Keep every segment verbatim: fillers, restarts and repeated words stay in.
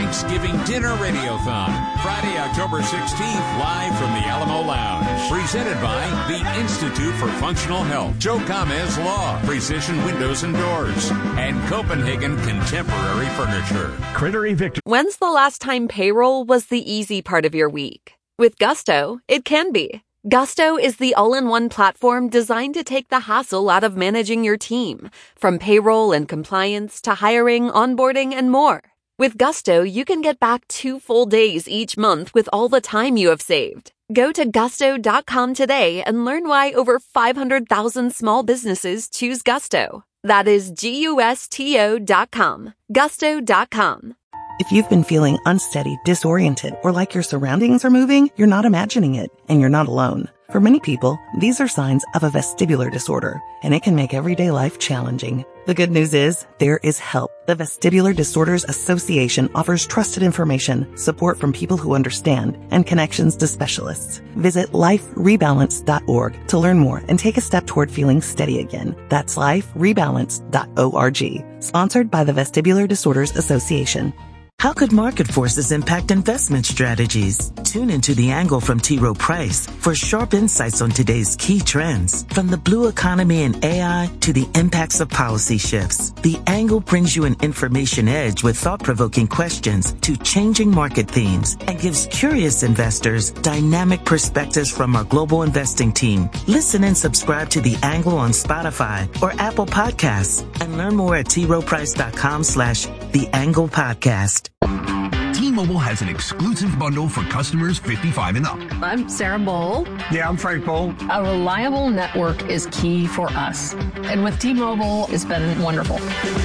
Thanksgiving Dinner Radiothon, Friday, October sixteenth, live from the Alamo Lounge. Presented by the Institute for Functional Health, Joe Gomez Law, Precision Windows and Doors, and Copenhagen Contemporary Furniture. Crittery Victor. When's the last time payroll was the easy part of your week? With Gusto, it can be. Gusto is the all-in-one platform designed to take the hassle out of managing your team, from payroll and compliance to hiring, onboarding, and more. With Gusto, you can get back two full days each month with all the time you have saved. Go to gusto dot com today and learn why over five hundred thousand small businesses choose Gusto. That is G U S T O dot com. gusto dot com. If you've been feeling unsteady, disoriented, or like your surroundings are moving, you're not imagining it, and you're not alone. For many people, these are signs of a vestibular disorder, and it can make everyday life challenging. The good news is, there is help. The Vestibular Disorders Association offers trusted information, support from people who understand, and connections to specialists. Visit life rebalance dot org to learn more and take a step toward feeling steady again. That's life rebalance dot org. Sponsored by the Vestibular Disorders Association. How could market forces impact investment strategies? Tune into The Angle from T. Rowe Price for sharp insights on today's key trends. From the blue economy and A I to the impacts of policy shifts, The Angle brings you an information edge with thought-provoking questions to changing market themes and gives curious investors dynamic perspectives from our global investing team. Listen and subscribe to The Angle on Spotify or Apple Podcasts and learn more at T Rowe Price dot com slash The Angle Podcast. T-Mobile has an exclusive bundle for customers fifty-five and up. I'm Sarah Bowl. Yeah, I'm Frank Bowl. A reliable network is key for us. And with T-Mobile, it's been wonderful.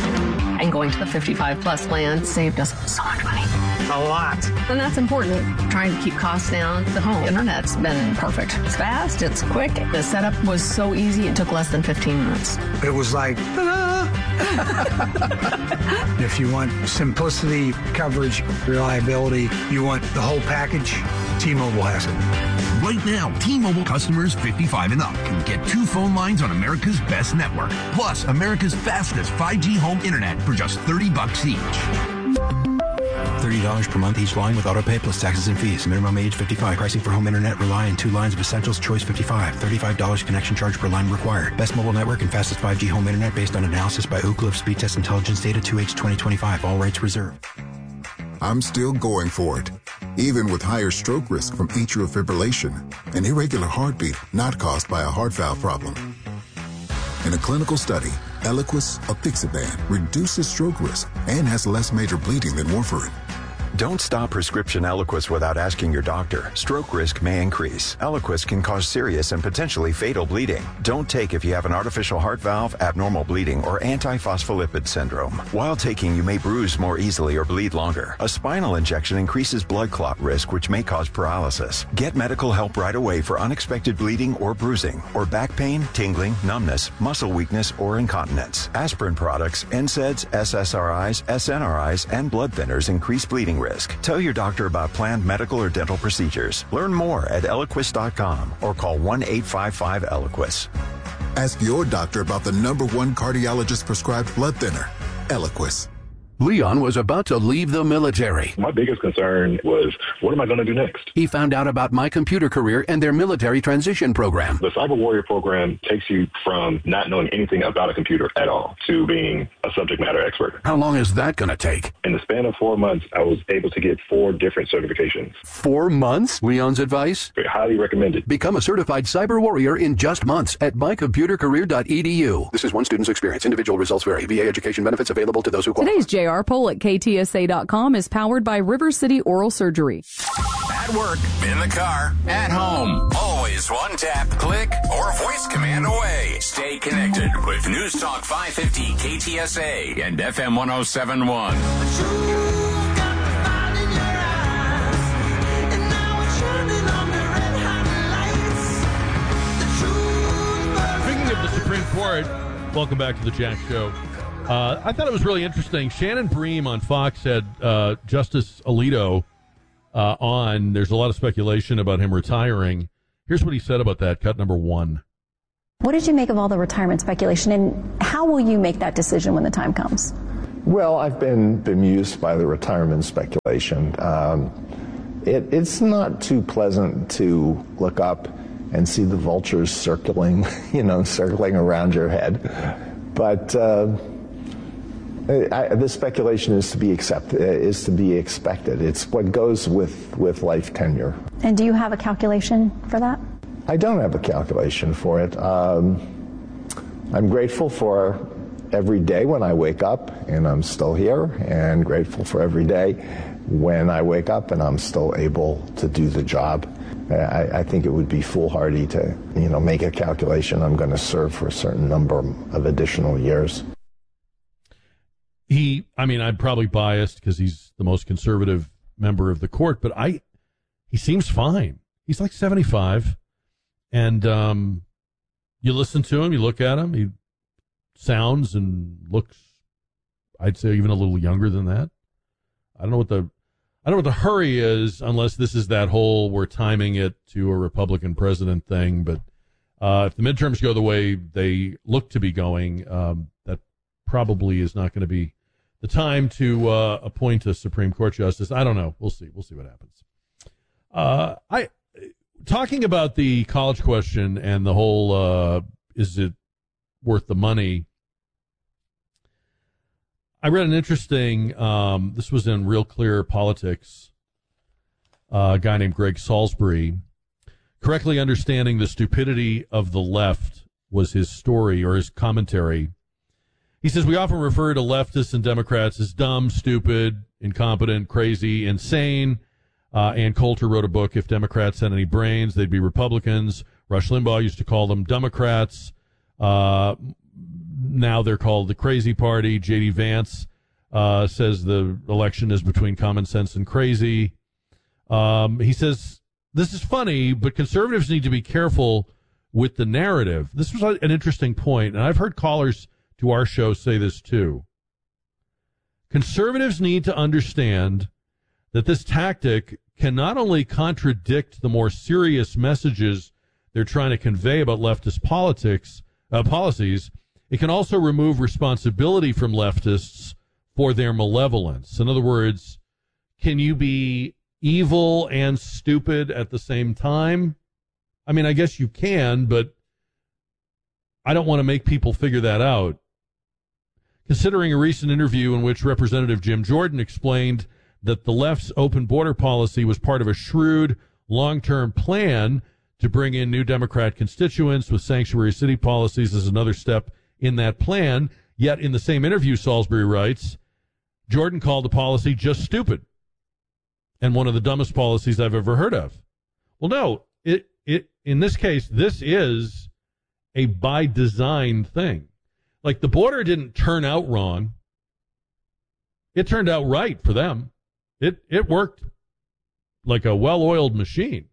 And going to the fifty-five plus plan saved us so much money. A lot. And that's important. Trying to keep costs down. The home internet's been perfect. It's fast, it's quick. The setup was so easy, it took less than fifteen minutes. It was like, ta-da! If you want simplicity, coverage, reliability, you want the whole package, T-Mobile has it. Right now, T-Mobile customers fifty-five and up can get two phone lines on America's best network, plus America's fastest five G home internet for just thirty bucks each. thirty dollars per month each line with autopay plus taxes and fees. Minimum age fifty-five. Pricing for home internet rely on two lines of Essentials Choice fifty-five. thirty-five dollars connection charge per line required. Best mobile network and fastest five G home internet based on analysis by Ookla of Speed Test Intelligence Data two H twenty twenty-five. All rights reserved. I'm still going for it, even with higher stroke risk from atrial fibrillation, an irregular heartbeat not caused by a heart valve problem. In a clinical study, Eliquis, apixaban, reduces stroke risk and has less major bleeding than warfarin. Don't stop prescription Eliquis without asking your doctor. Stroke risk may increase. Eliquis can cause serious and potentially fatal bleeding. Don't take if you have an artificial heart valve, abnormal bleeding, or antiphospholipid syndrome. While taking, you may bruise more easily or bleed longer. A spinal injection increases blood clot risk, which may cause paralysis. Get medical help right away for unexpected bleeding or bruising, or back pain, tingling, numbness, muscle weakness, or incontinence. Aspirin products, N SAIDs, S S R Is, S N R Is, and blood thinners increase bleeding risk. Tell your doctor about planned medical or dental procedures. Learn more at Eliquis dot com or call one eight five five Eliquis. Ask your doctor about the number one cardiologist prescribed blood thinner, Eliquis. Leon was about to leave the military. My biggest concern was, what am I going to do next? He found out about My Computer Career and their military transition program. The Cyber Warrior program takes you from not knowing anything about a computer at all to being a subject matter expert. How long is that going to take? In the span of four months, I was able to get four different certifications. Four months? Leon's advice? Highly recommended. Become a certified Cyber Warrior in just months at my computer career dot e d u. This is one student's experience. Individual results vary. V A education benefits available to those who qualify. Today's J R poll at K T S A dot com is powered by River City Oral Surgery. At work, in the car, at home. Always one tap, click, or voice command away. Stay connected with News Talk five fifty K T S A and F M one oh seven point one. Supreme Court. Welcome back to the Jack Show. Uh, I thought it was really interesting. Shannon Bream on Fox had uh, Justice Alito uh, on. There's a lot of speculation about him retiring. Here's what he said about that. Cut number one. What did you make of all the retirement speculation, and how will you make that decision when the time comes? Well, I've been bemused by the retirement speculation. Um, it, it's not too pleasant to look up and see the vultures circling, you know, circling around your head. But uh, I, this speculation is to be accept, is to be expected. It's what goes with, with life tenure. And do you have a calculation for that? I don't have a calculation for it. Um, I'm grateful for every day when I wake up and I'm still here, and grateful for every day when I wake up and I'm still able to do the job. I, I think it would be foolhardy to, you know, make a calculation. I'm going to serve for a certain number of additional years. He, I mean, I'm probably biased because he's the most conservative member of the court, but I, he seems fine. He's like seventy-five, and um, you listen to him, you look at him, he sounds and looks, I'd say, even a little younger than that. I don't know what the, I don't know what the hurry is, unless this is that whole we're timing it to a Republican president thing. But uh, if the midterms go the way they look to be going, um, that probably is not going to be the time to uh, appoint a Supreme Court justice. I don't know. We'll see. We'll see what happens. Uh, I talking about the college question and the whole uh, is it worth the money? I read an interesting, um, this was in Real Clear Politics, uh, a guy named Greg Salisbury. Correctly understanding the stupidity of the left was his story or his commentary. He says, we often refer to leftists and Democrats as dumb, stupid, incompetent, crazy, insane. Uh, Ann Coulter wrote a book, If Democrats Had Any Brains, They'd Be Republicans. Rush Limbaugh used to call them Democrats. Uh, now they're called the Crazy Party. J D. Vance uh, says the election is between common sense and crazy. Um, he says, this is funny, but conservatives need to be careful with the narrative. This was an interesting point, and I've heard callers to our show say this too. Conservatives need to understand that this tactic can not only contradict the more serious messages they're trying to convey about leftist politics, uh, policies, it can also remove responsibility from leftists for their malevolence. In other words, can you be evil and stupid at the same time? I mean, I guess you can, but I don't want to make people figure that out. Considering a recent interview in which Representative Jim Jordan explained that the left's open border policy was part of a shrewd, long-term plan to bring in new Democrat constituents, with sanctuary city policies as another step in that plan. Yet in the same interview, Salisbury writes, Jordan called the policy just stupid and one of the dumbest policies I've ever heard of. Well, no, it, it, in this case, this is a by design thing. Like, the border didn't turn out wrong. It turned out right for them. It, it worked like a well-oiled machine.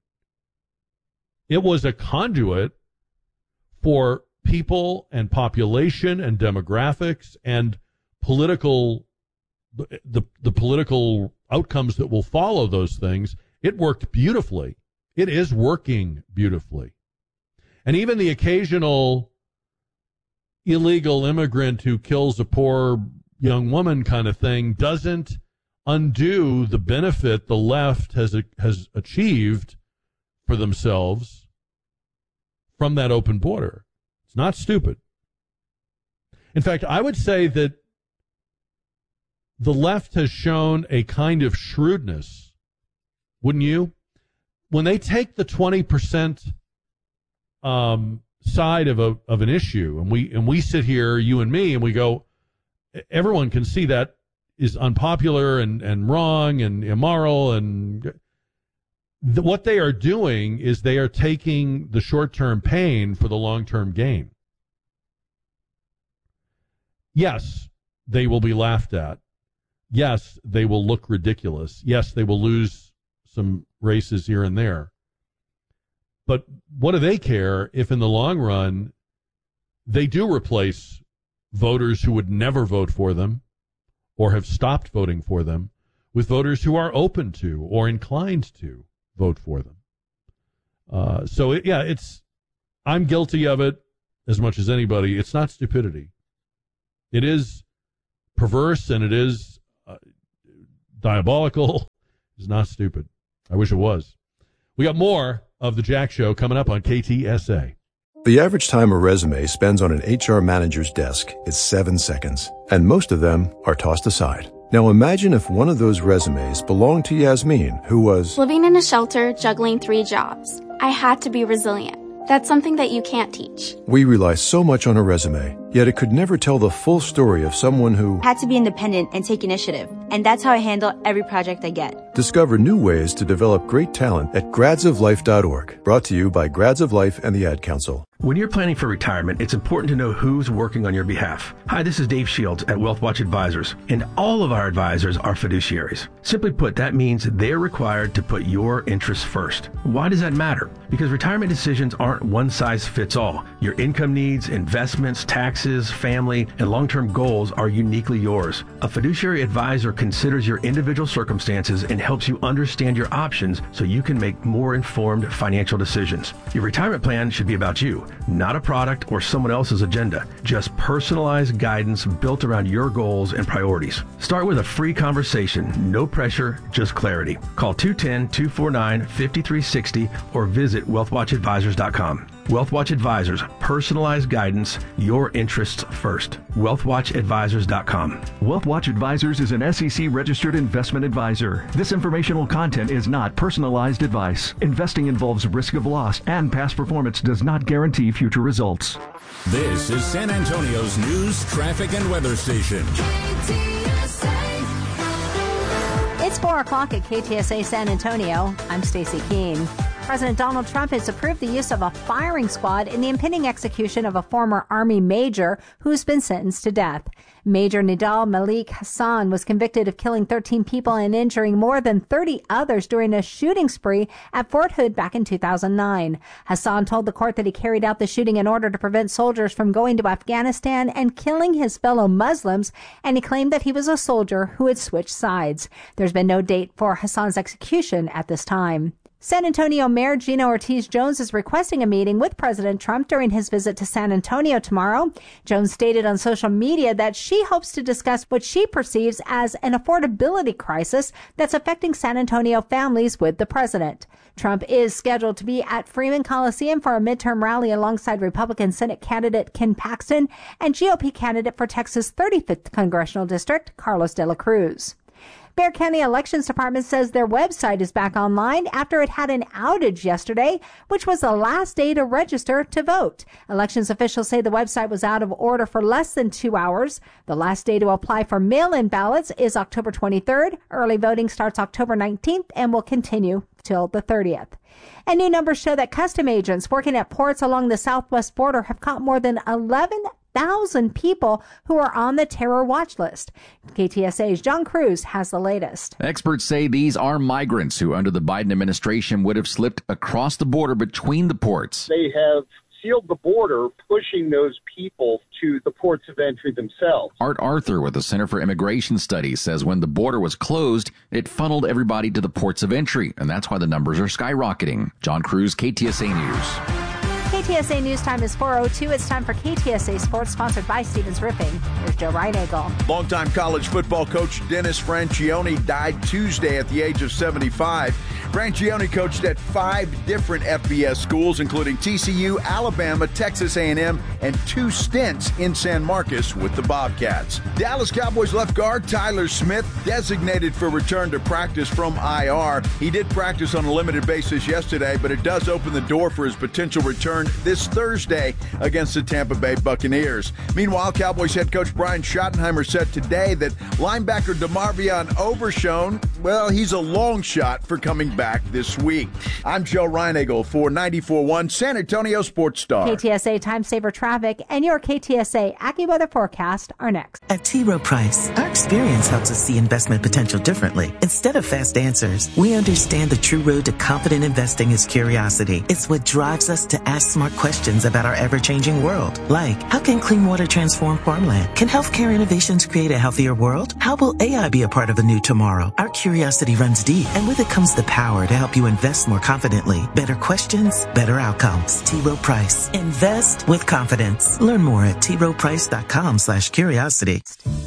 It was a conduit for people and population and demographics and political, the, the political outcomes that will follow those things. It worked beautifully. It is working beautifully. And even the occasional illegal immigrant who kills a poor young woman kind of thing doesn't undo the benefit the left has has achieved for themselves from that open border. It's not stupid. In fact, I would say that the left has shown a kind of shrewdness, wouldn't you? When they take the twenty percent um, side of a of an issue, and we and we sit here, you and me, and we go, everyone can see that is unpopular and, and wrong and immoral, and the, what they are doing is they are taking the short-term pain for the long-term gain. Yes, they will be laughed at. Yes, they will look ridiculous. Yes, they will lose some races here and there. But what do they care if in the long run they do replace voters who would never vote for them or have stopped voting for them with voters who are open to or inclined to vote for them? Uh, so, it, yeah, it's, I'm guilty of it as much as anybody. It's not stupidity. It is perverse and it is uh, diabolical. It's not stupid. I wish it was. We got more of the Jack Show coming up on K T S A. The average time a resume spends on an H R manager's desk is seven seconds, and most of them are tossed aside. Now imagine if one of those resumes belonged to Yasmin, who was living in a shelter, juggling three jobs. I had to be resilient. That's something that you can't teach. We rely so much on a resume, yet it could never tell the full story of someone who had to be independent and take initiative. And that's how I handle every project I get. Discover new ways to develop great talent at grads of life dot org. Brought to you by Grads of Life and the Ad Council. When you're planning for retirement, it's important to know who's working on your behalf. Hi, this is Dave Shields at WealthWatch Advisors, and all of our advisors are fiduciaries. Simply put, that means they're required to put your interests first. Why does that matter? Because retirement decisions aren't one size fits all. Your income needs, investments, taxes, family, and long-term goals are uniquely yours. A fiduciary advisor considers your individual circumstances and helps you understand your options so you can make more informed financial decisions. Your retirement plan should be about you, not a product or someone else's agenda. Just personalized guidance built around your goals and priorities. Start with a free conversation. No pressure, just clarity. Call two one zero, two four nine, five three six zero or visit wealth watch advisors dot com. WealthWatch Advisors, personalized guidance, your interests first. wealth watch advisors dot com. WealthWatch Advisors is an S E C registered investment advisor. This informational content is not personalized advice. Investing involves risk of loss, and past performance does not guarantee future results. This is San Antonio's news, traffic, and weather station. It's four o'clock at K T S A San Antonio. I'm Stacey Keene. President Donald Trump has approved the use of a firing squad in the impending execution of a former Army major who's been sentenced to death. Major Nidal Malik Hassan was convicted of killing thirteen people and injuring more than thirty others during a shooting spree at Fort Hood back in two thousand nine. Hassan told the court that he carried out the shooting in order to prevent soldiers from going to Afghanistan and killing his fellow Muslims, and he claimed that he was a soldier who had switched sides. There's been no date for Hassan's execution at this time. San Antonio Mayor Gina Ortiz-Jones is requesting a meeting with President Trump during his visit to San Antonio tomorrow. Jones stated on social media that she hopes to discuss what she perceives as an affordability crisis that's affecting San Antonio families with the president. Trump is scheduled to be at Freeman Coliseum for a midterm rally alongside Republican Senate candidate Ken Paxton and G O P candidate for Texas' thirty-fifth Congressional District, Carlos de la Cruz. Bexar County Elections Department says their website is back online after it had an outage yesterday, which was the last day to register to vote. Elections officials say the website was out of order for less than two hours. The last day to apply for mail-in ballots is October twenty-third. Early voting starts October nineteenth and will continue till the thirtieth. And new numbers show that custom agents working at ports along the southwest border have caught more than eleven thousand people who are on the terror watch list. K T S A's John Cruz has the latest. Experts say these are migrants who, under the Biden administration, would have slipped across the border between the ports. They have sealed the border, pushing those people to the ports of entry themselves. Art Arthur with the Center for Immigration Studies says when the border was closed, it funneled everybody to the ports of entry, and that's why the numbers are skyrocketing. John Cruz, K T S A News. K T S A News Time is four oh two. It's time for K T S A Sports, sponsored by Stevens Roofing. Here's Joe Reinagel. Longtime college football coach Dennis Franchione died Tuesday at the age of seventy-five. Franchione coached at five different F B S schools, including T C U, Alabama, Texas A and M, and two stints in San Marcos with the Bobcats. Dallas Cowboys left guard Tyler Smith designated for return to practice from I R. He did practice on a limited basis yesterday, but it does open the door for his potential return this Thursday against the Tampa Bay Buccaneers. Meanwhile, Cowboys head coach Brian Schottenheimer said today that linebacker DeMarvion Overshown, well, he's a long shot for coming back this week. I'm Joe Reinagel for ninety-four point one San Antonio Sports Star. K T S A Time Saver Traffic and your K T S A AccuWeather forecast are next. At T. Rowe Price, our experience helps us see investment potential differently. Instead of fast answers, we understand the true road to confident investing is curiosity. It's what drives us to ask smart questions about our ever-changing world. Like, how can clean water transform farmland? Can healthcare innovations create a healthier world? How will A I be a part of a new tomorrow? Our curiosity runs deep, and with it comes the power to help you invest more confidently. Better questions, better outcomes. T. Rowe Price. Invest with confidence. Learn more at T. Rowe Price dot com slash curiosity.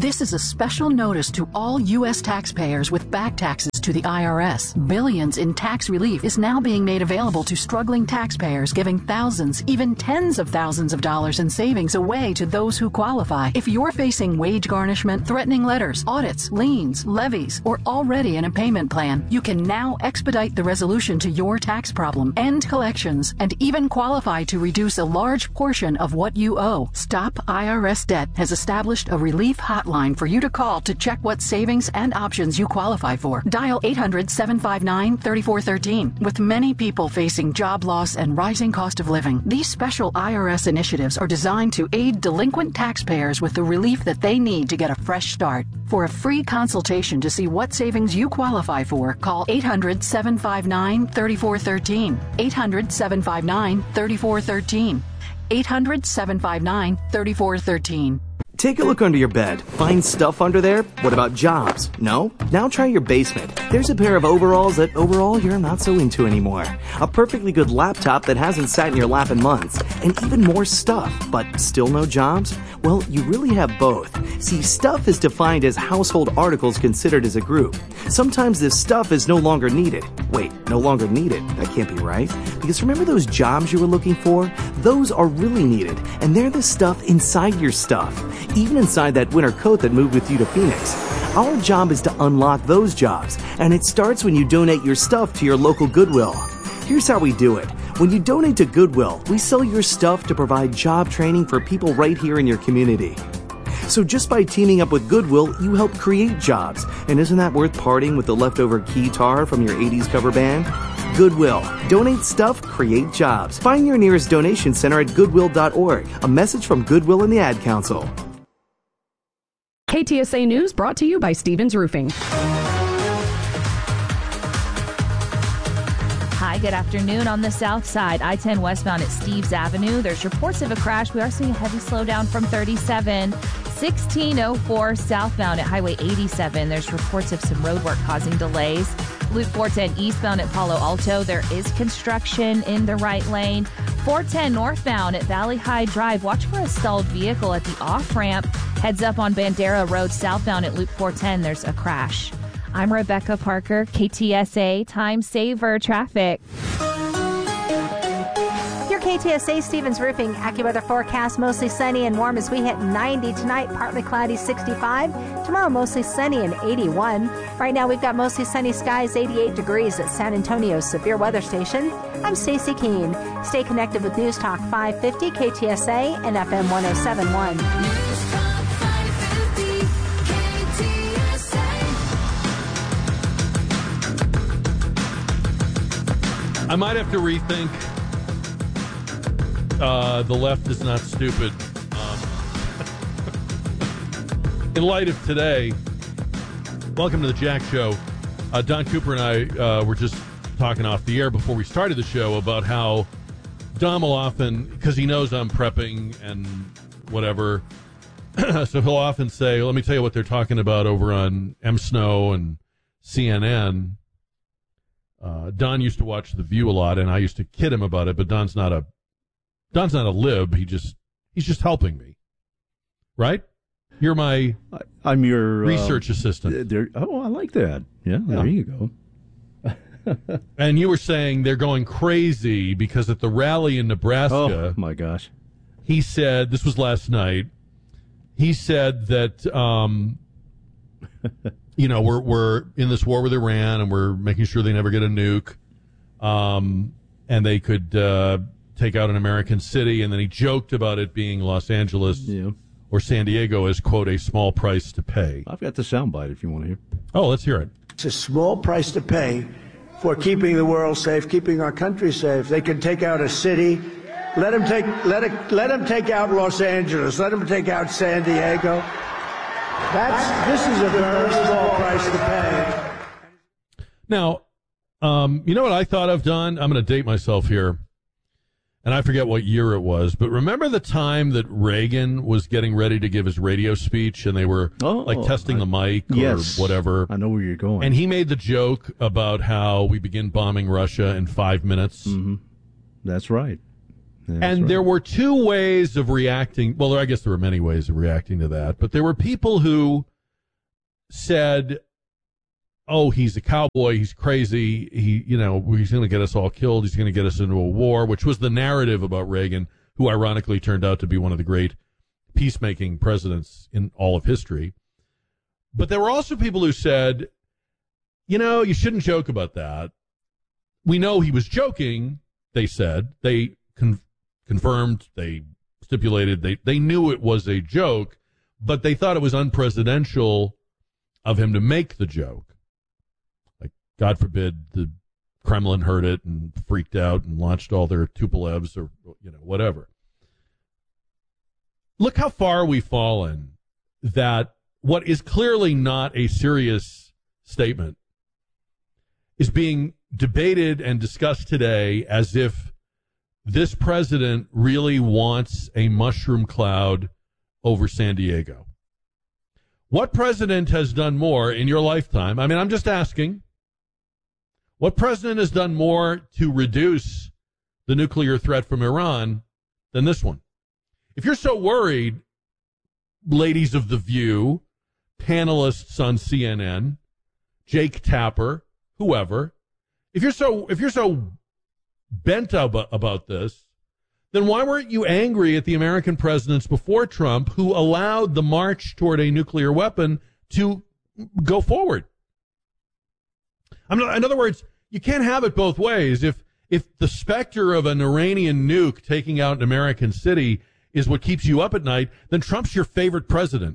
This is a special notice to all U S taxpayers with back taxes to the I R S. Billions in tax relief is now being made available to struggling taxpayers, giving thousands, even tens of thousands of dollars in savings away to those who qualify. If you're facing wage garnishment, threatening letters, audits, liens, levies, or already in a payment plan, you can now expedite the resolution to your tax problem, end collections, and even qualify to reduce a large portion of what you owe. Stop I R S Debt has established a relief hotline for you to call to check what savings and options you qualify for. Dial eight hundred, seven five nine, three four one three. With many people facing job loss and rising cost of living, these special I R S initiatives are designed to aid delinquent taxpayers with the relief that they need to get a fresh start. For a free consultation to see what savings you qualify for, call eight hundred, seven five nine, three four one three. eight hundred, seven five nine, three four one three. eight hundred, seven five nine, three four one three. Take a look under your bed. Find stuff under there? What about jobs? No? Now try your basement. There's a pair of overalls that overall you're not so into anymore. A perfectly good laptop that hasn't sat in your lap in months. And even more stuff, but still no jobs? Well, you really have both. See, stuff is defined as household articles considered as a group. Sometimes this stuff is no longer needed. Wait, no longer needed? That can't be right. Because remember those jobs you were looking for? Those are really needed, and they're the stuff inside your stuff. Even inside that winter coat that moved with you to Phoenix. Our job is to unlock those jobs, and it starts when you donate your stuff to your local Goodwill. Here's how we do it. When you donate to Goodwill, we sell your stuff to provide job training for people right here in your community. So just by teaming up with Goodwill, you help create jobs. And isn't that worth parting with the leftover guitar from your eighties cover band? Goodwill. Donate stuff, create jobs. Find your nearest donation center at goodwill dot org. A message from Goodwill and the Ad Council. K T S A News brought to you by Stevens Roofing. Hi, good afternoon. On the south side, I ten westbound at Steves Avenue. There's reports of a crash. We are seeing a heavy slowdown from thirty-seven. sixteen oh four southbound at Highway eighty-seven. There's reports of some road work causing delays. Loop four ten eastbound at Palo Alto. There is construction in the right lane. four ten northbound at Valley High Drive. Watch for a stalled vehicle at the off-ramp. Heads up on Bandera Road southbound at Loop four ten. There's a crash. I'm Rebecca Parker, K T S A Time Saver Traffic. Your K T S A Stevens Roofing AccuWeather forecast, mostly sunny and warm as we hit ninety tonight, partly cloudy sixty-five. Tomorrow mostly sunny and eighty-one. Right now we've got mostly sunny skies, eighty-eight degrees at San Antonio's severe weather station. I'm Stacy Keene. Stay connected with News Talk five fifty, K T S A and F M one oh seven point one. I might have to rethink uh, The Left is Not Stupid. Um, in light of today, welcome to the Jack Show. Uh, Don Cooper and I uh, were just talking off the air before we started the show about how Don will often, because he knows I'm prepping and whatever, so he'll often say, let me tell you what they're talking about over on M Snow and C N N. Uh, Don used to watch The View a lot, and I used to kid him about it. But Don's not a Don's not a lib. He just he's just helping me, right? You're my I'm your research uh, assistant. There, oh, I like that. Yeah, there Yeah. you go. And you were saying they're going crazy because at the rally in Nebraska, Oh my gosh, he said this was last night. He said that. Um, You know, we're we're in this war with Iran, and we're making sure they never get a nuke, um, and they could uh, take out an American city. And then he joked about it being Los Angeles yeah. or San Diego as, quote, a small price to pay. I've got the soundbite if you want to hear. Oh, let's hear it. It's a small price to pay for keeping the world safe, keeping our country safe. They can take out a city. Let them take let it, let them take out Los Angeles. Let them take out San Diego. That's, this is a very small price to pay. Now, um, you know what I thought of, Don? I'm going to date myself here, and I forget what year it was, but remember the time that Reagan was getting ready to give his radio speech, and they were Oh, like testing I- the mic or yes. whatever? I know where you're going. And he made the joke about how we begin bombing Russia in five minutes. Mm-hmm. That's right. That's and right. there were two ways of reacting. Well, I guess there were many ways of reacting to that, but there were people who said, oh, he's a cowboy, he's crazy, he, you know, he's going to get us all killed, he's going to get us into a war, which was the narrative about Reagan, who ironically turned out to be one of the great peacemaking presidents in all of history. But there were also people who said, you know, you shouldn't joke about that. We know he was joking, they said. They con- confirmed, they stipulated, they, they knew it was a joke, but they thought it was unpresidential of him to make the joke. Like, God forbid the Kremlin heard it and freaked out and launched all their Tupolevs or, you know, whatever. Look how far we've fallen that what is clearly not a serious statement is being debated and discussed today as if this president really wants a mushroom cloud over San Diego. What president has done more in your lifetime? I mean, I'm just asking. What president has done more to reduce the nuclear threat from Iran than this one? If you're so worried, ladies of The View, panelists on C N N, Jake Tapper, whoever, if you're so if you're so bent about, about this, then why weren't you angry at the American presidents before Trump who allowed the march toward a nuclear weapon to go forward? I'm not, in other words, you can't have it both ways. If if the specter of an Iranian nuke taking out an American city is what keeps you up at night, then Trump's your favorite president.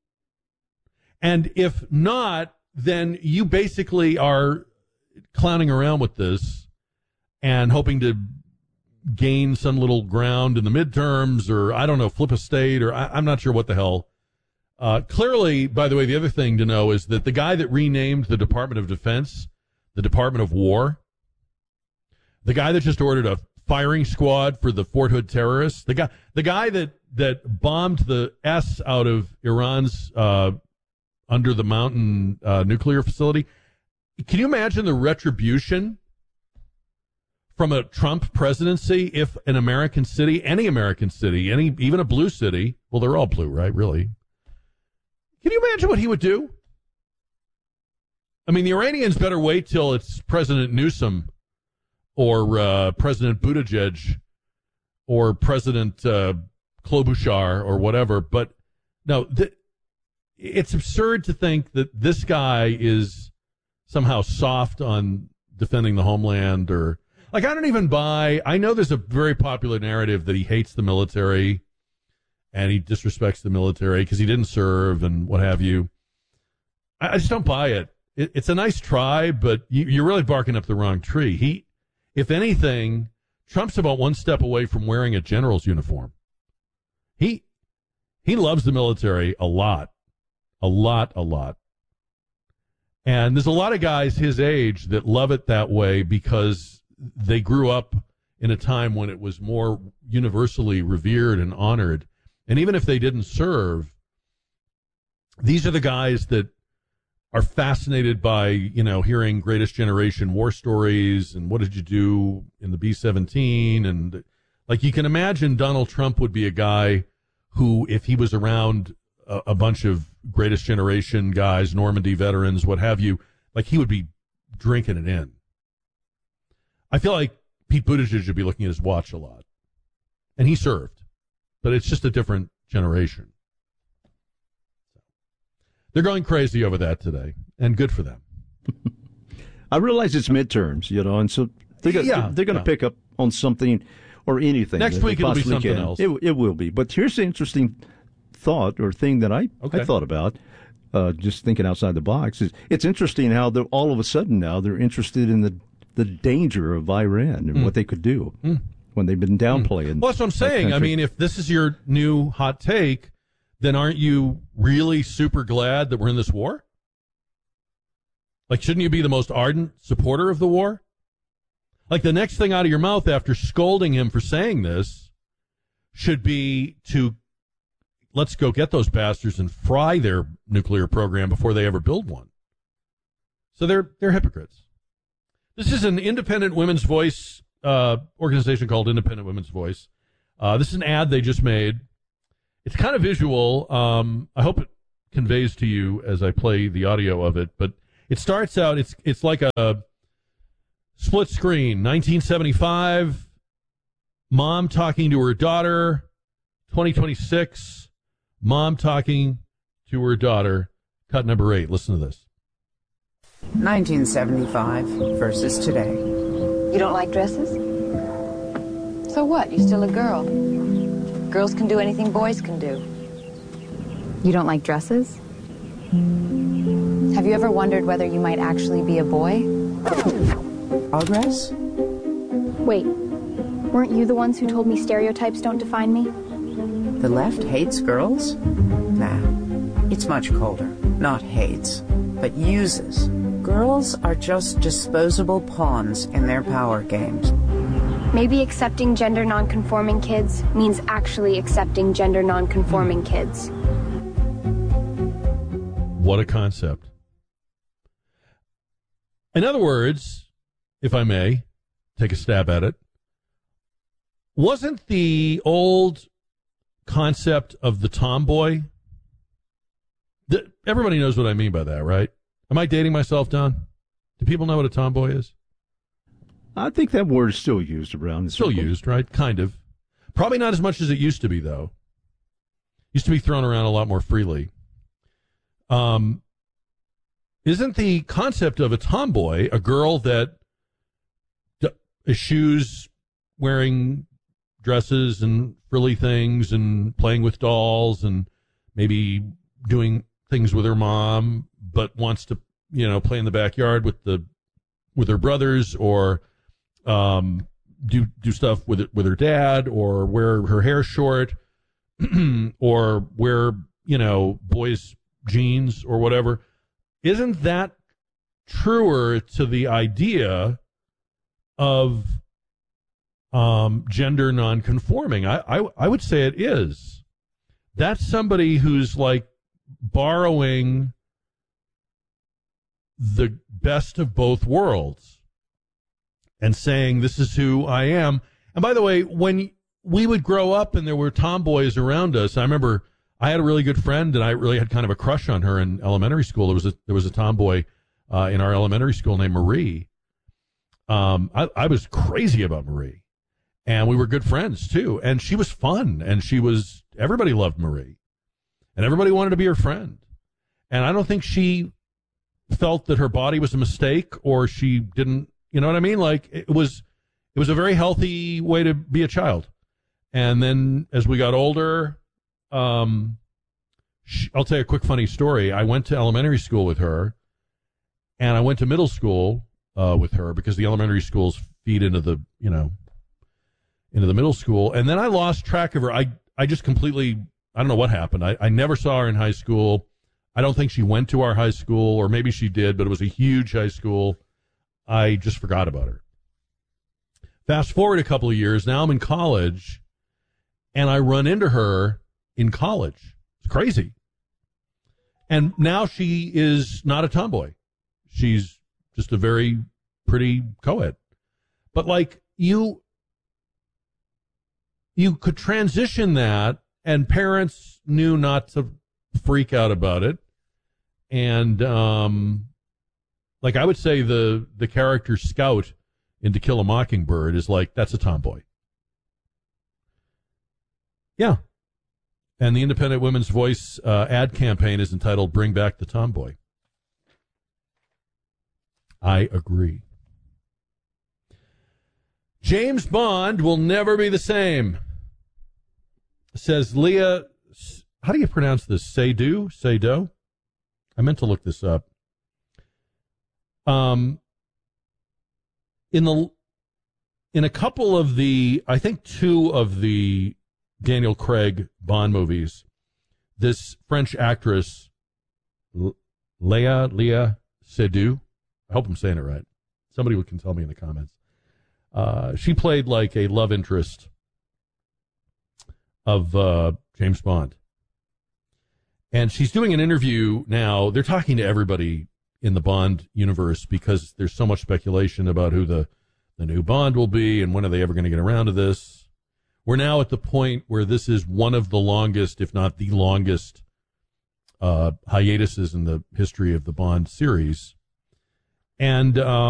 And if not, then you basically are clowning around with this and hoping to gain some little ground in the midterms, or I don't know, flip a state, or I, I'm not sure what the hell. Uh, clearly, by the way, the other thing to know is that the guy that renamed the Department of Defense the Department of War, the guy that just ordered a firing squad for the Fort Hood terrorists, the guy, the guy that, that bombed the S out of Iran's uh, under the mountain uh, nuclear facility. Can you imagine the retribution from a Trump presidency if an American city, any American city, any even a blue city, well, they're all blue, right? Really? Can you imagine what he would do? I mean, the Iranians better wait till it's President Newsom or uh, President Buttigieg or President uh, Klobuchar or whatever. But no, th- it's absurd to think that this guy is somehow soft on defending the homeland, or like, I don't even buy. I know there's a very popular narrative that he hates the military and he disrespects the military because he didn't serve and what have you. I, I just don't buy it. it. It's a nice try, but you, you're really barking up the wrong tree. He, if anything, Trump's about one step away from wearing a general's uniform. He, he loves the military a lot, a lot, a lot. And there's a lot of guys his age that love it that way because they grew up in a time when it was more universally revered and honored. And even if they didn't serve, these are the guys that are fascinated by, you know, hearing Greatest Generation war stories and what did you do in the B seventeen. And like, you can imagine Donald Trump would be a guy who, if he was around a, a bunch of Greatest Generation guys, Normandy veterans, what have you, like, he would be drinking it in. I feel like Pete Buttigieg should be looking at his watch a lot. And he served. But it's just a different generation. They're going crazy over that today, and good for them. I realize it's midterms, you know, and so they're, gonna, yeah, they're going to yeah. pick up on something or anything. Next week it'll be something can. else. It, it will be. But here's the interesting thought or thing that I, Okay. I thought about, uh, just thinking outside the box. Is it's interesting how they're, all of a sudden now they're interested in the, the danger of Iran and Mm. what they could do Mm. when they've been downplaying. Well, that's what I'm that saying. I country. mean, if this is your new hot take, then aren't you really super glad that we're in this war? Like, shouldn't you be the most ardent supporter of the war? Like, the next thing out of your mouth after scolding him for saying this should be to, let's go get those bastards and fry their nuclear program before they ever build one. So they're they're hypocrites. This is an independent women's voice uh, organization called Independent Women's Voice. Uh, this is an ad they just made. It's kind of visual. Um, I hope it conveys to you as I play the audio of it. But it starts out, it's it's like a split screen. nineteen seventy-five, mom talking to her daughter. twenty twenty-six, mom talking to her daughter. Cut number eight. Listen to this. nineteen seventy-five versus today. You don't like dresses? So what? You're still a girl. Girls can do anything boys can do. You don't like dresses? Have you ever wondered whether you might actually be a boy? Progress? Wait, weren't you the ones who told me stereotypes don't define me? The left hates girls? Nah, it's much colder. Not hates, but uses. Girls are just disposable pawns in their power games. Maybe accepting gender non-conforming kids means actually accepting gender non-conforming kids. What a concept. In other words, if I may take a stab at it, wasn't the old concept of the tomboy? The, everybody knows what I mean by that, right? Am I dating myself, Don? Do people know what a tomboy is? I think that word is still used around. Still circle. Used, right? Kind of. Probably not as much as it used to be, though. Used to be thrown around a lot more freely. Um, isn't the concept of a tomboy a girl that d- eschews wearing dresses and frilly things and playing with dolls and maybe doing things with her mom, but wants to, you know, play in the backyard with the with her brothers, or um, do do stuff with it with her dad, or wear her hair short, or wear, you know, boys' jeans or whatever? Isn't that truer to the idea of um, gender nonconforming? I, I I would say it is. That's somebody who's like borrowing the best of both worlds and saying, this is who I am. And by the way, when we would grow up and there were tomboys around us, I remember I had a really good friend and I really had kind of a crush on her in elementary school. There was a, there was a tomboy uh, in our elementary school named Marie. Um, I, I was crazy about Marie, and we were good friends too. And she was fun, and she was, everybody loved Marie, and everybody wanted to be her friend. And I don't think she felt that her body was a mistake, or she didn't, you know what I mean? Like, it was, it was a very healthy way to be a child. And then as we got older, um, she, I'll tell you a quick funny story. I went to elementary school with her, and I went to middle school uh, with her, because the elementary schools feed into the, you know, into the middle school. And then I lost track of her. I, I just completely, I don't know what happened. I, I never saw her in high school. I don't think she went to our high school, or maybe she did, but it was a huge high school. I just forgot about her. Fast forward a couple of years, now I'm in college, and I run into her in college. It's crazy. And now she is not a tomboy. She's just a very pretty co-ed. But like, you, you could transition that, and parents knew not to freak out about it. And um like, I would say the the character Scout in To Kill a Mockingbird is like, that's a tomboy. Yeah. And the Independent Women's Voice uh, ad campaign is entitled Bring Back the Tomboy. I agree. James Bond will never be the same, says Leah. How do you pronounce this? Seydoux? Seydoux? I meant to look this up. Um, in the in a couple of the, I think two of the Daniel Craig Bond movies, this French actress, Leah Leah Seydoux, I hope I'm saying it right. Somebody can tell me in the comments. Uh, she played like a love interest of uh, James Bond. And she's doing an interview now. They're talking to everybody in the Bond universe because there's so much speculation about who the, the new Bond will be and when are they ever going to get around to this. we're now at the point where this is one of the longest, if not the longest, uh, hiatuses in the history of the Bond series. And, um,